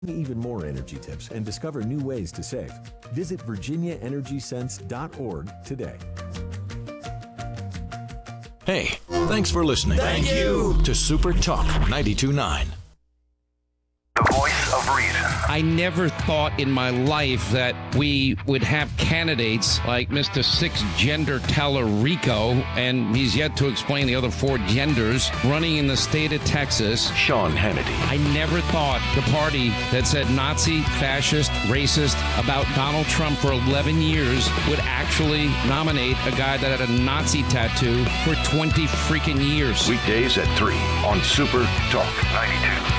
Even more energy tips and discover new ways to save. Visit virginiaenergysense.org today. Hey, thanks for listening. Thank you To Super Talk 92.9. The voice of reason. I never thought in my life that we would have candidates like Mr. Six-Gender Tallarico, and he's yet to explain the other four genders, running in the state of Texas. Sean Hannity. I never thought the party that said Nazi, fascist, racist about Donald Trump for 11 years would actually nominate a guy that had a Nazi tattoo for 20 freaking years. Weekdays at 3 on Super Talk 92.9.